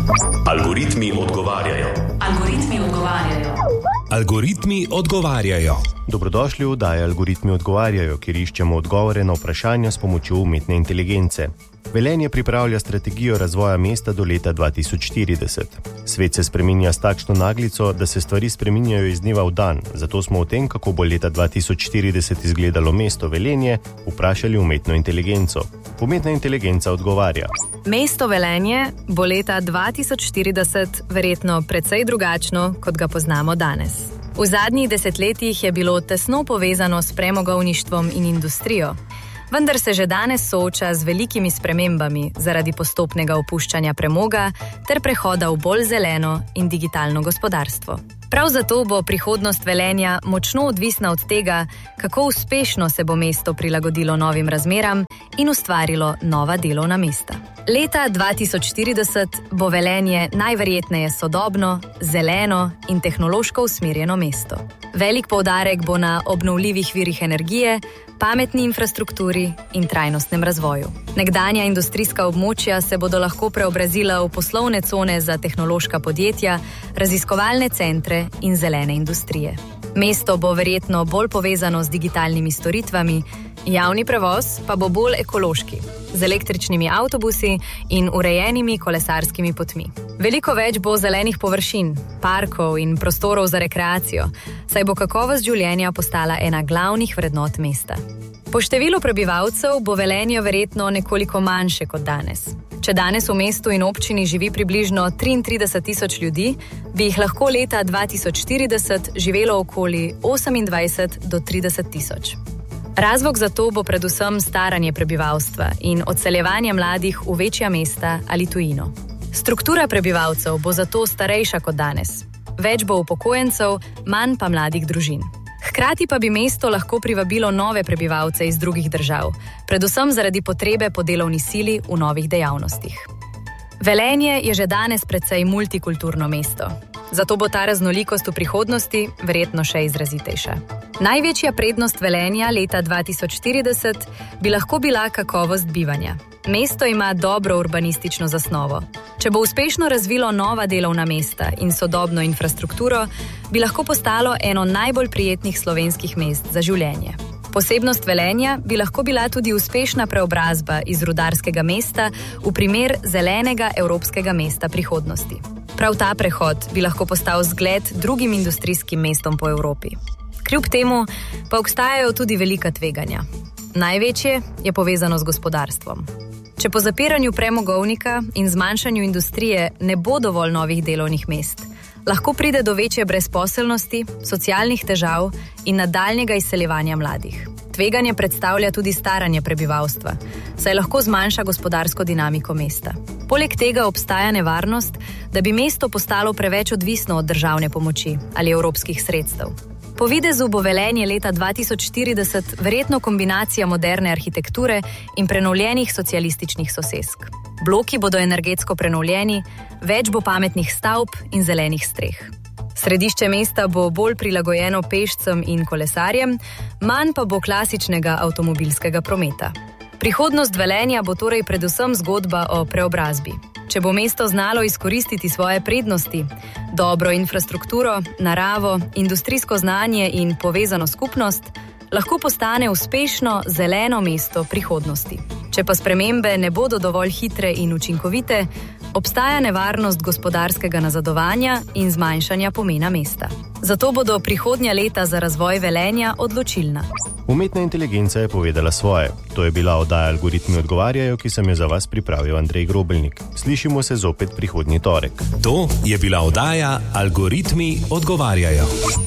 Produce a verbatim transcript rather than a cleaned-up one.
Algoritmi odgovarjajo. Algoritmi odgovarjajo. Algoritmi odgovarjajo. Dobrodošli v oddaji Algoritmi odgovarjajo, kjer iščemo odgovore na vprašanja s pomočjo umetne inteligence. Velenje pripravlja strategijo razvoja mesta do leta dva tisoč štirideset. Svet se spreminja s takšno naglico, da se stvari spreminjajo iz dneva v dan, zato smo o tem, kako bo leta dva tisoč štirideset izgledalo mesto Velenje, vprašali umetno inteligenco. Umetna inteligenca odgovarja. Mesto Velenje bo leta dva tisoč štirideset verjetno precej drugačno, kot ga poznamo danes. V zadnjih desetletjih je bilo tesno povezano s premogovništvom in industrijo, vendar se že danes sooča z velikimi spremembami zaradi postopnega opuščanja premoga ter prehoda v bolj zeleno in digitalno gospodarstvo. Prav zato bo prihodnost Velenja močno odvisna od tega, kako uspešno se bo mesto prilagodilo novim razmeram in ustvarilo nova delovna mesta. Leta dva tisoč štirideset bo Velenje najverjetneje sodobno, zeleno in tehnološko usmerjeno mesto. Velik poudarek bo na obnovljivih virih energije, pametni infrastrukturi in trajnostnem razvoju. Nekdanja industrijska območja se bodo lahko preobrazila v poslovne cone za tehnološka podjetja, raziskovalne centre in zelene industrije. Mesto bo verjetno bolj povezano z digitalnimi storitvami, javni prevoz pa bo bolj ekološki, z električnimi avtobusi in urejenimi kolesarskimi potmi. Veliko več bo zelenih površin, parkov in prostorov za rekreacijo, saj bo kakovost življenja postala ena glavnih vrednot mesta. Po številu prebivalcev bo Velenje verjetno nekoliko manjše kot danes. Če danes v mestu in občini živi približno triintrideset tisoč ljudi, bi jih lahko leta dva tisoč štirideset živelo okoli osemindvajset do trideset tisoč. Razlog za to bo predvsem staranje prebivalstva in odseljevanje mladih v večja mesta ali tujino. Struktura prebivalcev bo zato starejša kot danes. Več bo upokojencev, manj pa mladih družin. Hkrati pa bi mesto lahko privabilo nove prebivalce iz drugih držav, predvsem zaradi potrebe po delovni sili v novih dejavnostih. Velenje je že danes precej multikulturno mesto, zato bo ta raznolikost v prihodnosti verjetno še izrazitejša. Največja prednost Velenja leta dva tisoč štirideset bi lahko bila kakovost bivanja. Mesto ima dobro urbanistično zasnovo. Če bo uspešno razvilo nova delovna mesta in sodobno infrastrukturo, bi lahko postalo eno najbolj prijetnih slovenskih mest za življenje. Posebnost Velenja bi lahko bila tudi uspešna preobrazba iz rudarskega mesta v primer zelenega evropskega mesta prihodnosti. Prav ta prehod bi lahko postal zgled drugim industrijskim mestom po Evropi. Kljub temu pa obstajajo tudi velika tveganja. Največje je povezano z gospodarstvom. Če po zapiranju premogovnika in zmanjšanju industrije ne bo dovolj novih delovnih mest, lahko pride do večje brezposelnosti, socialnih težav in nadaljnjega izseljevanja mladih. Tveganje predstavlja tudi staranje prebivalstva, saj lahko zmanjša gospodarsko dinamiko mesta. Poleg tega obstaja nevarnost, da bi mesto postalo preveč odvisno od državne pomoči ali evropskih sredstev. Po videzu bo Velenje leta dva tisoč štirideset verjetno kombinacija moderne arhitekture in prenovljenih socialističnih sosesk. Bloki bodo energetsko prenovljeni, več bo pametnih stavb in zelenih streh. Središče mesta bo bolj prilagojeno pešcem in kolesarjem, manj pa bo klasičnega avtomobilskega prometa. Prihodnost Velenja bo torej predvsem zgodba o preobrazbi. Če bo mesto znalo izkoristiti svoje prednosti, dobro infrastrukturo, naravo, industrijsko znanje in povezano skupnost, lahko postane uspešno zeleno mesto prihodnosti. Če pa spremembe ne bodo dovolj hitre in učinkovite, obstaja nevarnost gospodarskega nazadovanja in zmanjšanja pomena mesta. Zato bodo prihodnja leta za razvoj Velenja odločilna. Umetna inteligenca je povedala svoje. To je bila oddaja Algoritmi odgovarjajo, ki sem jo za vas pripravil Andrej Grobelnik. Slišimo se zopet prihodnji torek. To je bila oddaja Algoritmi odgovarjajo.